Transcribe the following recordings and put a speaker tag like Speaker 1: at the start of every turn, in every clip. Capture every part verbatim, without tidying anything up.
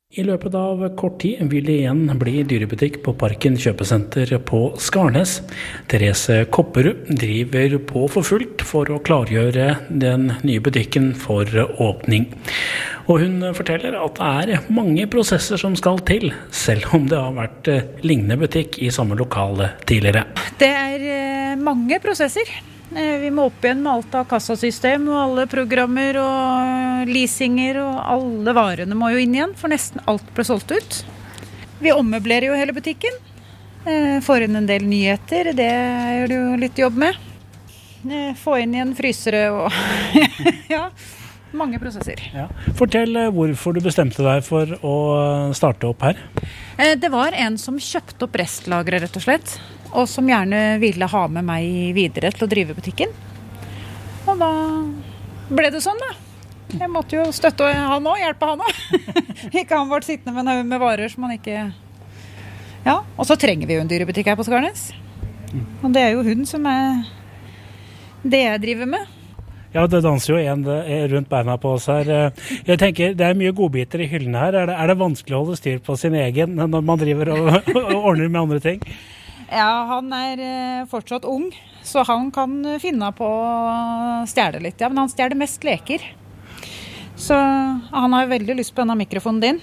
Speaker 1: I løpet av kort tid vil det igjen bli dyrebutikk på Parken kjøpesenter på Skarnes. Therese Kopperud driver på for fullt for å klargjøre den nye butikken for åpning. Og hun forteller at det er mange prosesser som skal til, selv om det har vært lignende butikk i samme lokale tidligere.
Speaker 2: Det er mange prosesser. Vi må opp igjen med alt av kassasystem og alle programmer og leasinger og alle varene må jo inn igjen, for nesten alt ble solgt ut. Vi ommøblerer jo hele butikken. Får inn en del nyheter, det gjør det jo litt jobb med. Få inn igjen frysere og ja, mange prosesser. Ja.
Speaker 1: Fortell hvorfor du bestemte deg for å starte opp her.
Speaker 2: Det var en som kjøpte opp restlageret rett og slett, og som gjerne ville ha med meg videre til å drive butikken. Og da ble det sånn da. Jeg måtte jo støtte han også, hjelpe han også. Ikke han ble sittende med en haug med varer som han ikke... Ja, og så trenger vi jo en dyrebutikk her på Skarnes. Og det er jo hun som er det jeg driver med.
Speaker 1: Ja, det danser jo en rundt beina på oss her. Jeg tenker, det er mye godbiter i hyllene her. Er det, er det vanskelig å holde styr på sin egen når man driver og, og ordner med andre ting?
Speaker 2: Ja, han er fortsatt ung, så han kan finne på å stjele litt. Ja, men han stjeler mest leker. Så han har veldig lyst på denne mikrofonen din.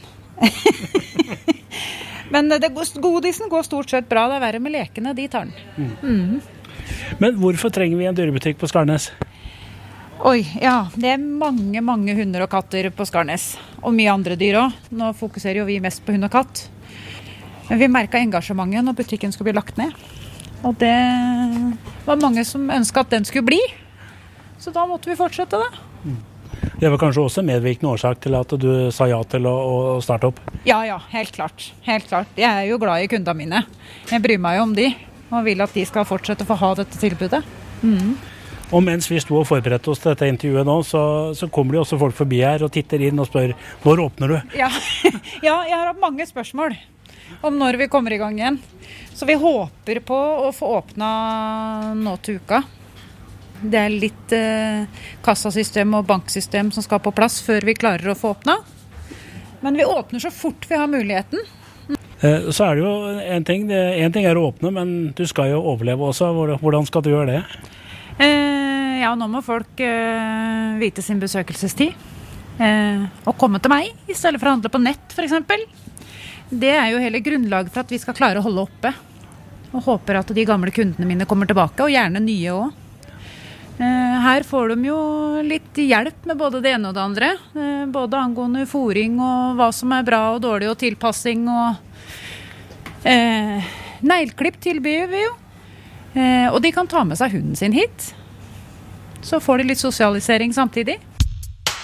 Speaker 2: Men det, godisen går stort sett bra. Det er verre med lekene, de tar den. Mm. Mm.
Speaker 1: Men hvorfor trenger vi en dyrebutikk på Skarnes?
Speaker 2: Oi, ja, det er mange, mange hunder og katter på Skarnes. Og mye andre dyr også. Nå fokuserer jo vi mest på hund og katt. Men vi merket engasjementet når butikken skulle bli lagt ned. Og det var mange som ønsket at den skulle bli. Så da måtte vi fortsette da. Mm.
Speaker 1: Det var kanskje også en medvirkende årsak til at du sa ja til å, å starte opp?
Speaker 2: Ja, ja, helt klart. Helt klart. Jeg er jo glad i kundene mine. Jeg bryr meg jo om de, og vil at de skal fortsette å få ha dette tilbudet. Mm.
Speaker 1: Og mens vi sto og forberedte oss til dette intervjuet nå, så, så kommer det også folk forbi her og titter inn og spør, hvor åpner du?
Speaker 2: Ja, ja jeg har hatt mange spørsmål om når vi kommer i gang igjen. Så vi håper på å få åpnet nå til uka. Det er litt eh, kassasystem og banksystem som skal på plass før vi klarer å få åpnet. Men vi åpner så fort vi har muligheten.
Speaker 1: Eh, så er det jo en ting, en ting er å åpne, men du skal jo overleve også. Hvordan skal du gjøre det?
Speaker 2: Eh, ja, nå må folk eh, vite sin besøkelsestid. Eh, og komme til meg i stedet for å handle på nett, for eksempel. Det er jo hele grunnlaget for at vi skal klare å holde oppe. Og håper at de gamle kundene mine kommer tilbake, og gjerne nye også. Her får de jo litt hjelp med både det ene og det andre. Både angående fôring og hva som er bra og dårlig og tilpassing. Og eh, neglklipp tilbyr vi jo. Eh, og de kan ta med seg hunden sin hit. Så får de litt sosialisering samtidig.